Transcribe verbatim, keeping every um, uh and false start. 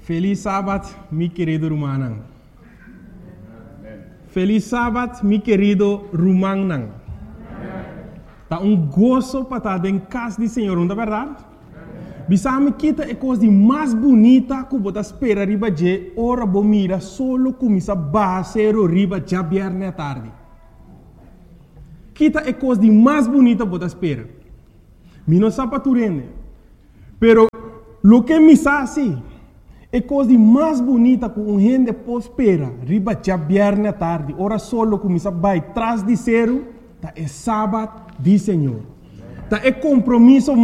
Feliz sábado, mi querido Rumanang. Feliz sábado, mi querido Rumanang. Tá um gozo para estar em casa do Senhor, não é verdade? Bisame kita é coisa mais bonita que você espera riba de ora bomira solo começa a baseiro riba já viernes à tarde. Kita é coisa mais bonita que você espera. Mi não sabe turene. Pero lo que me sabe é coisa mais bonita que um gente pode esperar riba já viernes à tarde. Ora solo começa a vai trás de zero, tá é sábado do Senhor. Tá é compromisso